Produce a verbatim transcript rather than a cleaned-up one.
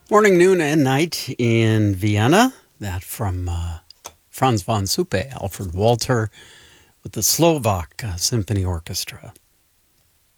Morning, noon, and night in Vienna. That from uh, Franz von Suppe, Alfred Walter, with the Slovak uh, Symphony Orchestra.